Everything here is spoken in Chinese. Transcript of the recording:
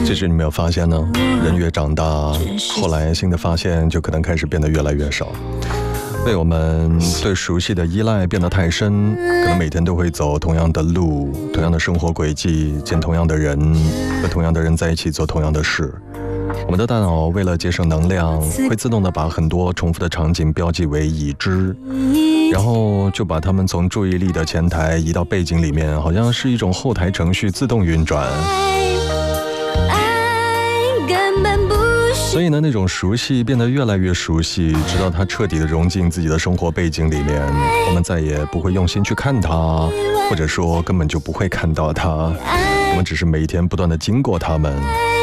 其实你没有发现呢，人越长大，后来新的发现就可能开始变得越来越少。对，我们对熟悉的依赖变得太深，可能每天都会走同样的路，同样的生活轨迹，见同样的人，和同样的人在一起做同样的事。我们的大脑为了节省能量，会自动的把很多重复的场景标记为已知，然后就把它们从注意力的前台移到背景里面，好像是一种后台程序自动运转。所以呢，那种熟悉变得越来越熟悉，直到它彻底的融进自己的生活背景里面，我们再也不会用心去看它，或者说根本就不会看到它，我们只是每一天不断的经过它们，